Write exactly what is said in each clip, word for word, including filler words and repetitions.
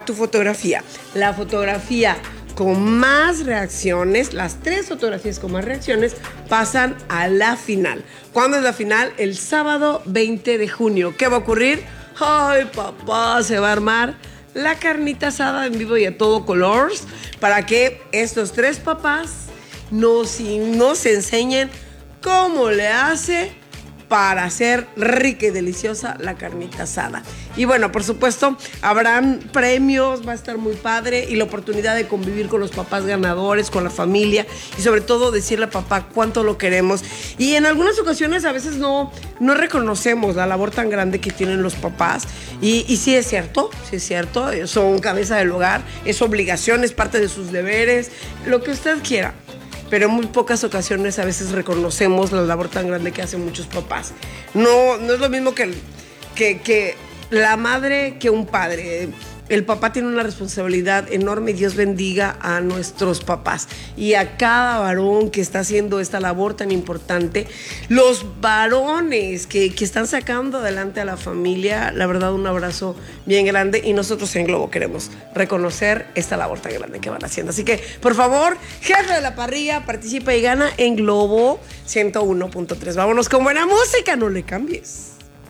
tu fotografía. La fotografía con más reacciones, las tres fotografías con más reacciones pasan a la final. ¿Cuándo es la final? El sábado veinte de junio. ¿Qué va a ocurrir? Ay, papá, se va a armar la carnita asada en vivo y a todo color para que estos tres papás nos, nos enseñen cómo le hace para hacer rica y deliciosa la carnita asada. Y bueno, por supuesto, habrán premios, va a estar muy padre y la oportunidad de convivir con los papás ganadores, con la familia y sobre todo decirle a papá cuánto lo queremos. Y en algunas ocasiones a veces no, no reconocemos la labor tan grande que tienen los papás. Y, y sí es cierto, sí es cierto, son cabeza del hogar, es obligación, es parte de sus deberes, lo que usted quiera. Pero en muy pocas ocasiones a veces reconocemos la labor tan grande que hacen muchos papás. No, no es lo mismo que, que, que la madre que un padre. El papá tiene una responsabilidad enorme y Dios bendiga a nuestros papás y a cada varón que está haciendo esta labor tan importante. Los varones que, que están sacando adelante a la familia, la verdad, un abrazo bien grande y nosotros en Globo queremos reconocer esta labor tan grande que van haciendo. Así que, por favor, jefe de la parrilla, participa y gana en Globo ciento uno punto tres. Vámonos con buena música, no le cambies.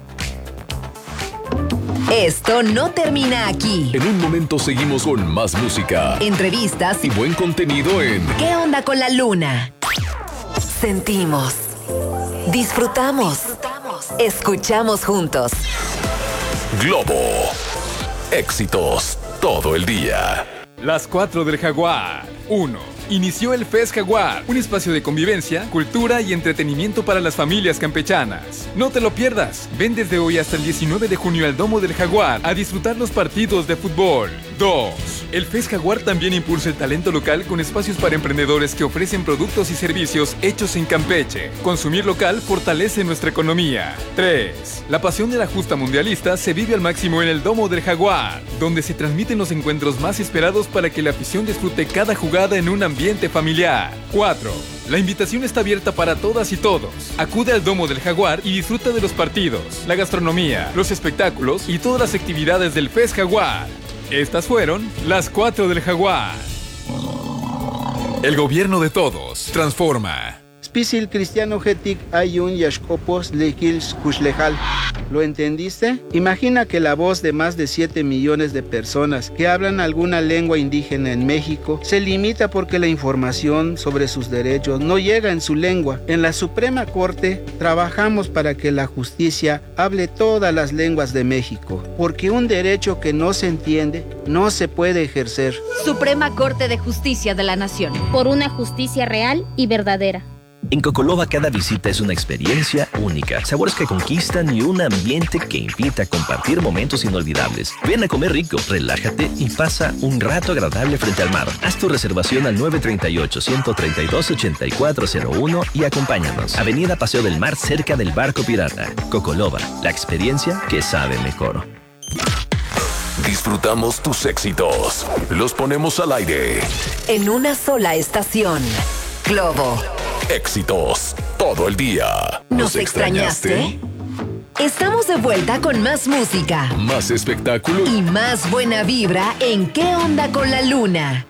Esto no termina aquí. En un momento seguimos con más música, entrevistas y buen contenido en ¿Qué onda con la luna? Sentimos, disfrutamos, escuchamos juntos. Globo. Éxitos todo el día. Las cuatro del Jaguar. uno. Inició el Fest Jaguar, un espacio de convivencia, cultura y entretenimiento para las familias campechanas. No te lo pierdas. Ven desde hoy hasta el diecinueve de junio al Domo del Jaguar a disfrutar los partidos de fútbol. dos. El Fest Jaguar también impulsa el talento local con espacios para emprendedores que ofrecen productos y servicios hechos en Campeche. Consumir local fortalece nuestra economía. tres. La pasión de la justa mundialista se vive al máximo en el Domo del Jaguar, donde se transmiten los encuentros más esperados para que la afición disfrute cada jugada en un ambiente familiar. cuatro. La invitación está abierta para todas y todos. Acude al Domo del Jaguar y disfruta de los partidos, la gastronomía, los espectáculos y todas las actividades del Fest Jaguar. Estas fueron las cuatro del Jaguar. El gobierno de todos transforma. Spisil cristiano getic ayun yashkopos lekils kushlejal. ¿Lo entendiste? Imagina que la voz de más de siete millones de personas que hablan alguna lengua indígena en México se limita porque la información sobre sus derechos no llega en su lengua. En la Suprema Corte trabajamos para que la justicia hable todas las lenguas de México, porque un derecho que no se entiende no se puede ejercer. Suprema Corte de Justicia de la Nación. Por una justicia real y verdadera. En Cocoloba cada visita es una experiencia única, sabores que conquistan y un ambiente que invita a compartir momentos inolvidables. Ven a comer rico, relájate y pasa un rato agradable frente al mar. Haz tu reservación al nueve tres ocho, uno tres dos, ocho cuatro cero uno y acompáñanos. Avenida Paseo del Mar, cerca del Barco Pirata. Cocoloba, la experiencia que sabe mejor. Disfrutamos tus éxitos. Los ponemos al aire. En una sola estación. Globo. Éxitos todo el día. ¿Nos extrañaste? Estamos de vuelta con más música, más espectáculo y más buena vibra en ¿Qué onda con la luna?